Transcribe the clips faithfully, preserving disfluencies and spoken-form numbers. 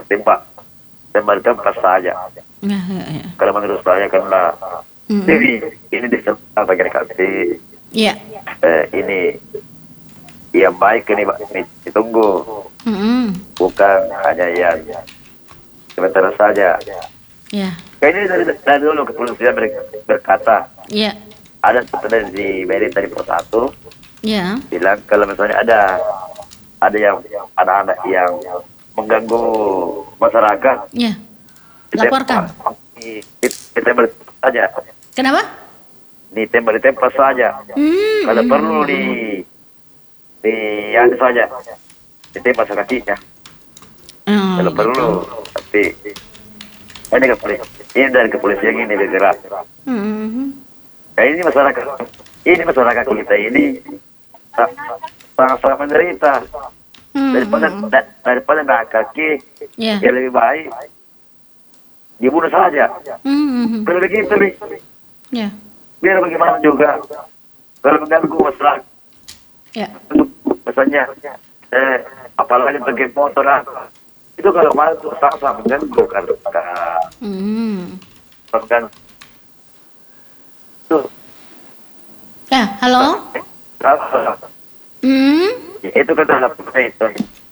tembak, tembak di tempat saja. Ya, ya, ya. Kalau menurut saya karena Mm-mm. ini ini disertai bagi kasih Ya. eh, ini yang baik ini Pak, ini ditunggu, Mm-mm. bukan hanya yang sementara saja. Ya. Kayaknya dari, dari dulu kepolisian ber- berkata Ya. ada satu dari berita di Pos satu Ya. bilang kalau misalnya ada ada yang anak-anak yang mengganggu masyarakat, Ya. ditembak. Laporkan. Di- di- ditembak saja, Kenapa? ditembak ditembak saja. Hmm. Kalau hmm, perlu hmm, di di anu saja, ditembak kakinya. Oh, Kalau gitu. perlu, tapi ini kepolisian, ini dari kepolisian ini bergerak. Hmm. Nah, ini masyarakat, ini masyarakat kita ini sa- sangat-sangat menderita. Hmm. Daripada hmm. da- daripada nak kaki, Ya. yang lebih baik dibunuh saja. Hmm. hmm, hmm. Kalau begitu nih, Ya. biar bagaimana juga kalau mengganggu masyarakat, Ya. misalnya, eh, apalagi pakai motor apa, itu kalau masuk sangat mengganggu kalau Hmm. kan tuh. Ya, halo. Apa? Hmm. Itu kata apa itu?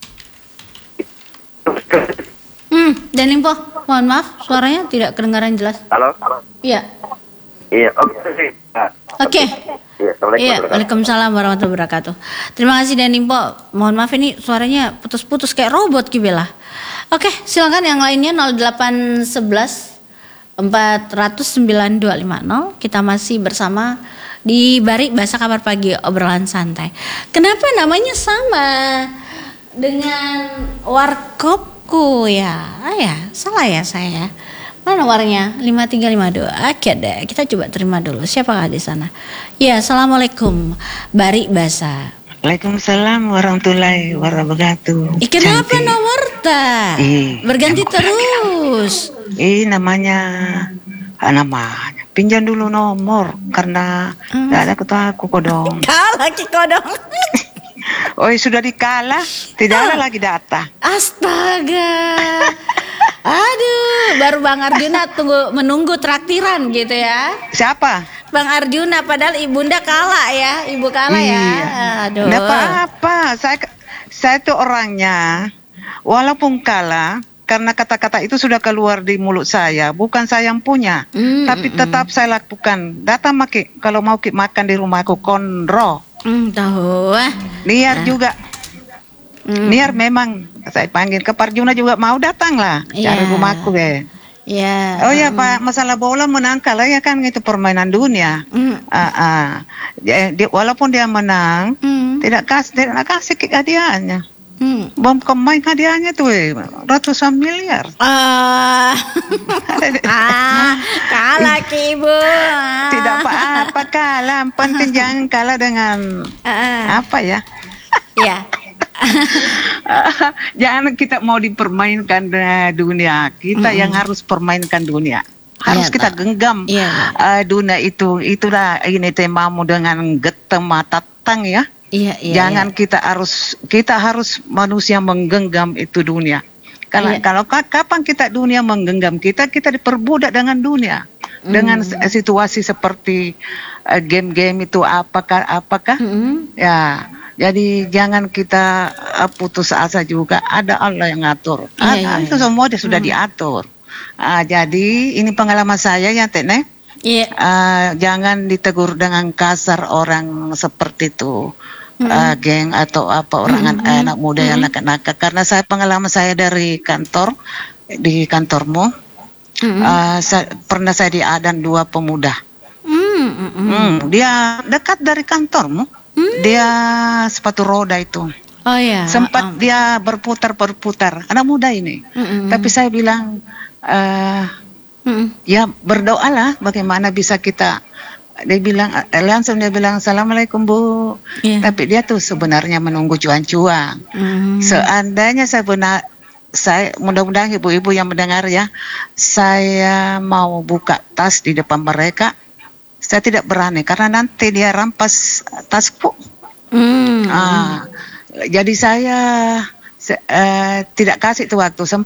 Hmm. Dan Limpo, mohon maaf, suaranya tidak kedengaran jelas. Halo? Iya. Iya, oke sih. Nah, Oke. Iya, assalamualaikum. Iya, warahmatullahi waalaikumsalam warahmatullahi wabarakatuh. Terima kasih Dan Limpo. Mohon maaf ini suaranya putus-putus kayak robot Kibela. Oke, silakan yang lainnya nol delapan satu satu empat nol sembilan dua lima nol. Kita masih bersama di Bari Bahasa Kabar Pagi, obrolan santai. Kenapa namanya sama dengan warkopku ya? Ah ya, salah ya saya. Mana nomornya? lima tiga lima dua. Oke deh, kita coba terima dulu. Siapakah di sana? Ya, assalamualaikum. Bari Bahasa. Waalaikumsalam warahmatullahi wabarakatuh. Ih, kenapa Cantik. nomor ta? Ih. Berganti terus. Eh namanya ah, namanya pinjam dulu nomor karena Hmm. tidak ada ketua aku kodong. Kalah Ki Kodong. Oh sudah dikalah, tidak ada lagi data. Astaga. Aduh, baru Bang Arjuna tunggu menunggu traktiran gitu ya. Siapa? Bang Arjuna padahal ibunda kalah ya, ibu kalah ya. Iya. Aduh. Nggak apa-apa, saya saya itu orangnya walaupun kalah karena kata-kata itu sudah keluar di mulut saya, bukan saya yang punya, Mm, tapi mm, tetap saya lakukan. Datang maki kalau mau ki makan di rumahku konro. Hmm, tahu ah. Niar Ah. juga. Hmm. Niar memang saya panggil ke Parjuna juga mau datang lah Iya. cari rumahku be. Ya. Oh ya Pak, masalah bola menang kalah ya kan itu permainan dunia. Hmm. Ah, ah. Ya, dia, walaupun dia menang, Hmm. tidak kasih tidak kasih kick hadiahnya. Hmm. Bom kemain hadiahnya tuh eh, ratusan miliar. Ah. ah, kalah Ki Ibu. Tidak apa-apa kalah, yang penting jangan kalah dengan Ah. apa ya? Ya. Jangan kita mau dipermainkan dengan dunia, kita Mm-mm. yang harus permainkan dunia. Harus Iya, kita Pak. genggam Iya, eh, dunia itu. Itulah ini temamu dengan getem mata tang ya. Iya, iya. Jangan kita harus kita harus manusia menggenggam itu dunia. Kalau Iya. kalau ka- kapan kita dunia menggenggam kita, kita diperbudak dengan dunia. Mm. Dengan s- situasi seperti eh, game-game itu apakah apakah Mm-mm. ya. Jadi jangan kita uh, putus asa juga. Ada Allah yang ngatur. Iya, Ah, iya, itu iya. semua dia sudah Hmm. diatur. Ah, jadi ini pengalaman saya ya Tene. Iya. Ah, jangan ditegur dengan kasar orang seperti itu. Hmm. Ah, geng atau apa orang Hmm. anak muda yang Hmm. nakal-nakal. Karena saya pengalaman saya dari kantor di kantormu. Mm-mm. Ah, saya, pernah saya diadan dua pemuda. Mm, mm-mm. Hmm, dia dekat dari kantormu. Hmm. Dia sepatu roda itu. Oh ya. Sempat dia berputar-berputar. Anak muda ini. Mm-mm. Tapi saya bilang, eh, Mm-mm. ya berdoalah bagaimana bisa kita. Dia bilang, eh, langsung dia bilang, Assalamualaikum Bu. Iya. Tapi dia tuh sebenarnya menunggu cuan-cuan. Mm. Seandainya saya benar, saya mudah-mudahan ibu-ibu yang mendengar ya, saya mau buka tas di depan mereka. Saya tidak berani karena nanti dia rampas tasku. Mm. Ah, jadi saya se- eh, tidak kasih itu waktu.